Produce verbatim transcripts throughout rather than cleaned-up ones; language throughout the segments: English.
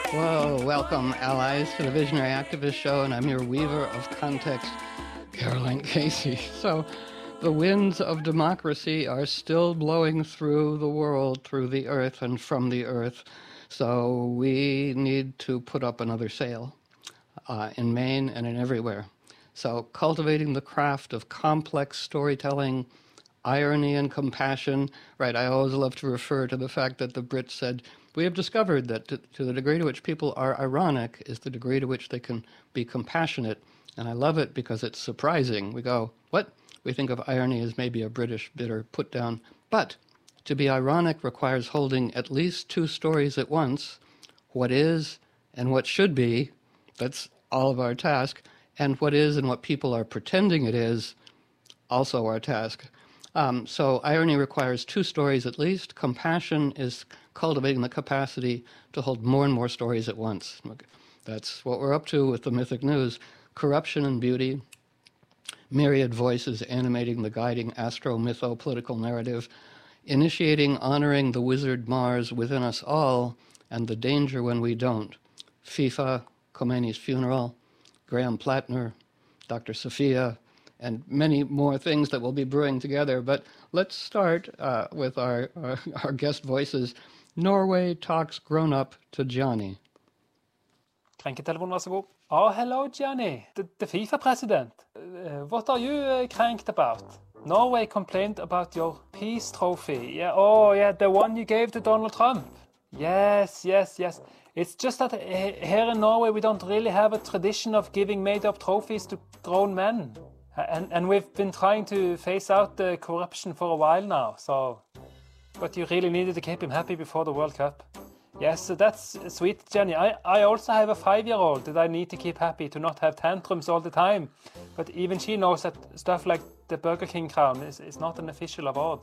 Well, welcome, allies, to the Visionary Activist Show, and I'm your weaver of context, Caroline Casey. So, the winds of democracy are still blowing through the world, through the earth, and from the earth. So, we need to put up another sail uh, in Maine and in everywhere. So, cultivating the craft of complex storytelling, irony and compassion, right? I always love to refer to the fact that the Brits said, we have discovered that to, to the degree to which people are ironic is the degree to which they can be compassionate. And I love it because it's surprising. We go, what? We think of irony as maybe a British bitter put down. But to be ironic requires holding at least two stories at once, what is and what should be. That's all of our task. And what is and what people are pretending it is, also our task. Um, so irony requires two stories at least. Compassion is cultivating the capacity to hold more and more stories at once. That's what we're up to with the Mythic News. Corruption and beauty, myriad voices animating the guiding astro-mytho-political narrative, initiating, honoring the wizard Mars within us all, and the danger when we don't. FIFA, Khomeini's funeral, Graham Plattner, Doctor Sophia, and many more things that we'll be brewing together. But let's start uh, with our, our, our guest voices. Norway talks grown-up to Johnny. Krenketelefon, vær så god. Oh, hello, Johnny, the, the FIFA president. Uh, what are you uh, cranked about? Norway complained about your peace trophy. Yeah, oh, yeah, the one you gave to Donald Trump. Yes, yes, yes. It's just that here in Norway we don't really have a tradition of giving made-up trophies to grown men. And, and we've been trying to phase out the corruption for a while now, so... But you really needed to keep him happy before the World Cup. Yes, so that's sweet, Jenny. I, I also have a five-year-old that I need to keep happy to not have tantrums all the time. But even she knows that stuff like the Burger King crown is, is not an official award.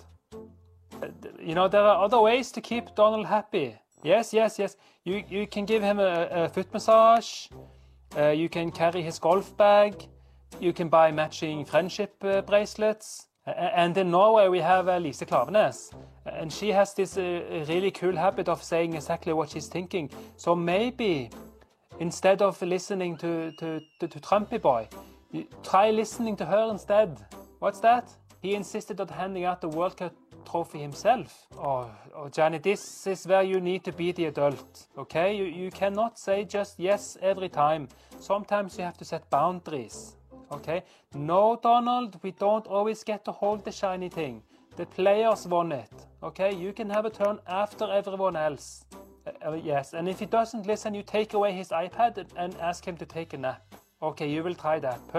You know, there are other ways to keep Donald happy. Yes, yes, yes. You, you can give him a, a foot massage. Uh, you can carry his golf bag. You can buy matching friendship uh, bracelets. Uh, and in Norway we have uh, Lise Klaveness. And she has this uh, really cool habit of saying exactly what she's thinking. So maybe, instead of listening to, to, to, to Trumpy Boy, you try listening to her instead. What's that? He insisted on handing out the World Cup trophy himself. Oh, oh, Johnny, this is where you need to be the adult, okay? You, you cannot say just yes every time. Sometimes you have to set boundaries, okay? No, Donald, we don't always get to hold the shiny thing. The players won it, okay? You can have a turn after everyone else. Uh, uh, yes, and if he doesn't listen, you take away his iPad and ask him to take a nap. Okay, you will try that.